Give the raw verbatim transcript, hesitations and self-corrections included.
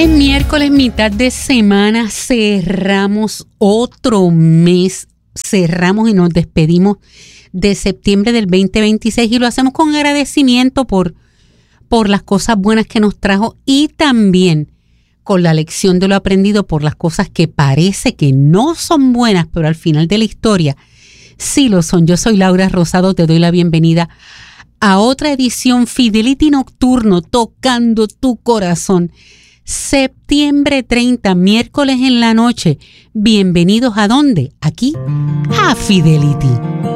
Es miércoles, mitad de semana, cerramos otro mes, cerramos y nos despedimos de septiembre del veinte veintiséis y lo hacemos con agradecimiento por, por las cosas buenas que nos trajo y también con la lección de lo aprendido por las cosas que parece que no son buenas, pero al final de la historia sí lo son. Yo soy Laura Rosado, te doy la bienvenida a otra edición Fidelity Nocturno, tocando tu corazón. Septiembre treinta, miércoles en la noche. Bienvenidos a ¿dónde? Aquí, a Fidelity.